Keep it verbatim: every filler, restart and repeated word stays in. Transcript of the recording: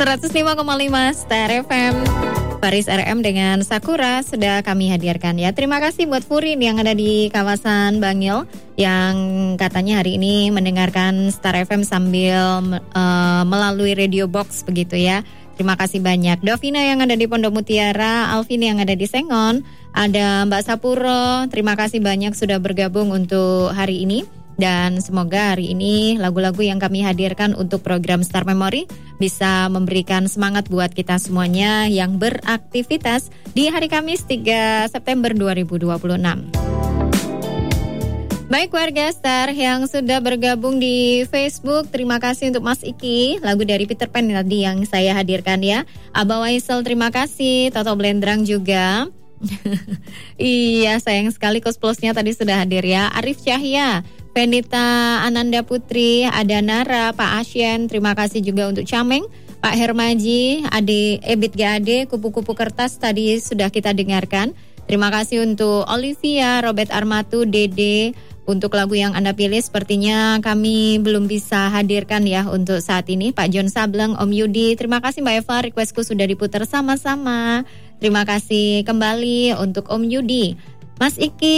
seratus lima koma lima Star F M. Paris R M dengan Sakura sudah kami hadirkan ya. Terima kasih buat Furin yang ada di kawasan Bangil yang katanya hari ini mendengarkan Star F M sambil uh, melalui radio box begitu ya. Terima kasih banyak. Dovina yang ada di Pondok Mutiara, Alvin yang ada di Sengon, ada Mbak Sapuro. Terima kasih banyak sudah bergabung untuk hari ini. Dan semoga hari ini lagu-lagu yang kami hadirkan untuk program Star Memory bisa memberikan semangat buat kita semuanya yang beraktivitas di hari Kamis tiga September dua ribu dua puluh enam. Baik warga Star yang sudah bergabung di Facebook, terima kasih untuk Mas Iki, lagu dari Peter Pan tadi yang saya hadirkan ya. Abah Waisel terima kasih, Toto Blendrang juga. Iya sayang sekali Kos Plusnya tadi sudah hadir ya. Arif Cahya, Penita Ananda Putri, ada Nara, Pak Asyen, terima kasih juga untuk Cameng, Pak Hermaji, Ade Ebit Gade, Kupu-Kupu Kertas tadi sudah kita dengarkan. Terima kasih untuk Olivia, Robert Armatu, Dede. Untuk lagu yang Anda pilih sepertinya kami belum bisa hadirkan ya untuk saat ini. Pak John Sableng, Om Yudi, terima kasih Mbak Eva, requestku sudah diputar sama-sama. Terima kasih kembali untuk Om Yudi. Mas Iki